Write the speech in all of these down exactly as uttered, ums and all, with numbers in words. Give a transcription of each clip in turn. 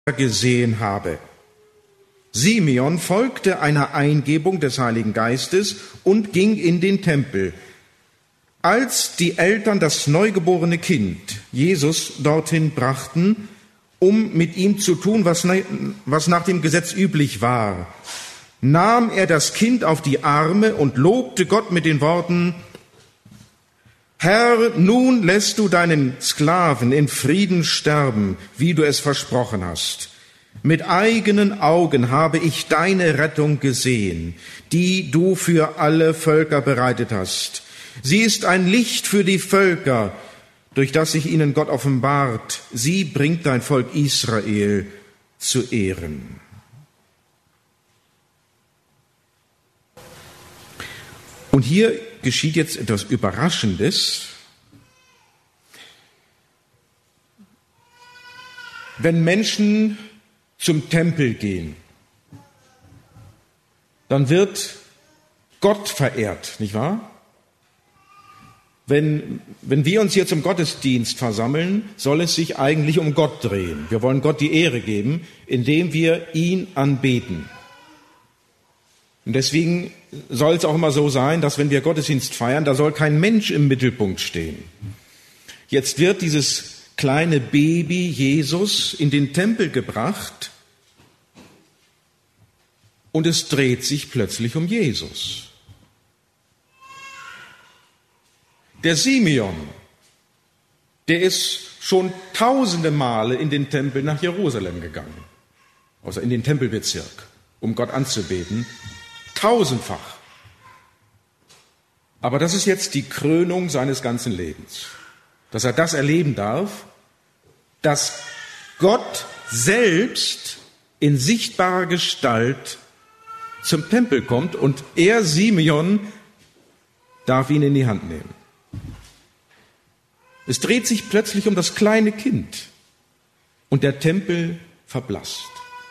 gesehen habe. Simeon folgte einer Eingebung des Heiligen Geistes und ging in den Tempel. Als die Eltern das neugeborene Kind, Jesus, dorthin brachten, um mit ihm zu tun, was, was nach dem Gesetz üblich war, nahm er das Kind auf die Arme und lobte Gott mit den Worten: Herr, nun lässt du deinen Sklaven in Frieden sterben, wie du es versprochen hast. Mit eigenen Augen habe ich deine Rettung gesehen, die du für alle Völker bereitet hast. Sie ist ein Licht für die Völker, durch das sich ihnen Gott offenbart. Sie bringt dein Volk Israel zu Ehren. Und hier geschieht jetzt etwas Überraschendes. Wenn Menschen zum Tempel gehen, dann wird Gott verehrt, nicht wahr? Wenn, wenn wir uns hier zum Gottesdienst versammeln, soll es sich eigentlich um Gott drehen. Wir wollen Gott die Ehre geben, indem wir ihn anbeten. Und deswegen soll es auch immer so sein, dass wenn wir Gottesdienst feiern, da soll kein Mensch im Mittelpunkt stehen. Jetzt wird dieses kleine Baby Jesus in den Tempel gebracht und es dreht sich plötzlich um Jesus. Der Simeon, der ist schon tausende Male in den Tempel nach Jerusalem gegangen, also in den Tempelbezirk, um Gott anzubeten, tausendfach. Aber das ist jetzt die Krönung seines ganzen Lebens, dass er das erleben darf, dass Gott selbst in sichtbarer Gestalt zum Tempel kommt und er, Simeon, darf ihn in die Hand nehmen. Es dreht sich plötzlich um das kleine Kind und der Tempel verblasst.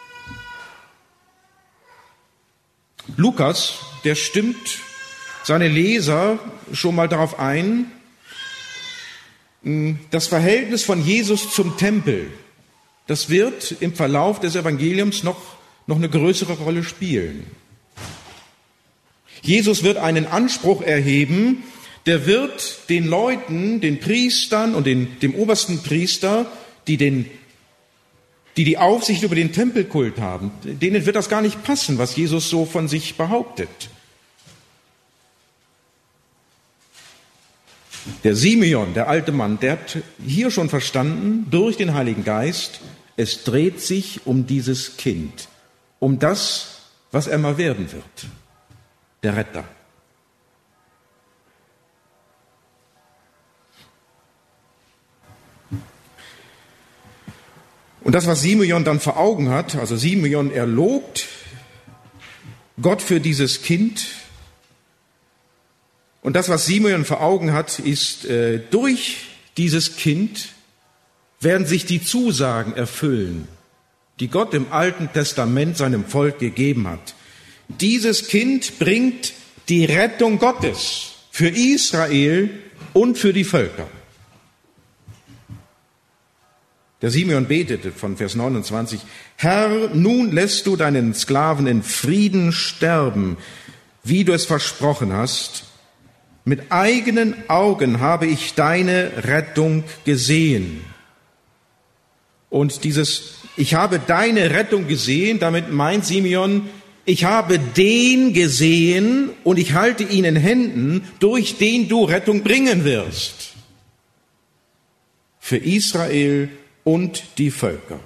Lukas, der stimmt seine Leser schon mal darauf ein, das Verhältnis von Jesus zum Tempel, das wird im Verlauf des Evangeliums noch, noch eine größere Rolle spielen. Jesus wird einen Anspruch erheben, der wird den Leuten, den Priestern und den, dem obersten Priester, die, den, die die Aufsicht über den Tempelkult haben, denen wird das gar nicht passen, was Jesus so von sich behauptet. Der Simeon, der alte Mann, der hat hier schon verstanden, durch den Heiligen Geist, es dreht sich um dieses Kind, um das, was er mal werden wird, der Retter. Und das, was Simeon dann vor Augen hat, also Simeon, er lobt Gott für dieses Kind. Und das, was Simeon vor Augen hat, ist, äh, durch dieses Kind werden sich die Zusagen erfüllen, die Gott im Alten Testament seinem Volk gegeben hat. Dieses Kind bringt die Rettung Gottes für Israel und für die Völker. Der Simeon betete von Vers neunundzwanzig, Herr, nun lässt du deinen Sklaven in Frieden sterben, wie du es versprochen hast. Mit eigenen Augen habe ich deine Rettung gesehen. Und dieses, ich habe deine Rettung gesehen, damit meint Simeon, ich habe den gesehen und ich halte ihn in Händen, durch den du Rettung bringen wirst. Für Israel und die Völker.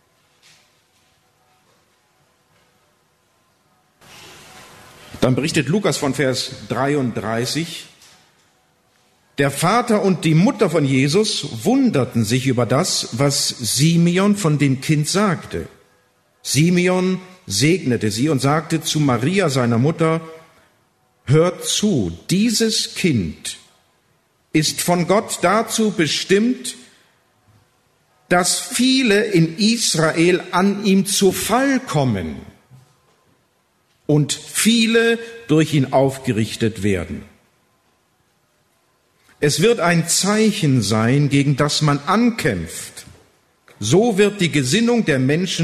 Dann berichtet Lukas von Vers dreiunddreißig, der Vater und die Mutter von Jesus wunderten sich über das, was Simeon von dem Kind sagte. Simeon segnete sie und sagte zu Maria, seiner Mutter, hört zu, dieses Kind ist von Gott dazu bestimmt, dass viele in Israel an ihm zu Fall kommen und viele durch ihn aufgerichtet werden. Es wird ein Zeichen sein, gegen das man ankämpft, So wird die Gesinnung der Menschen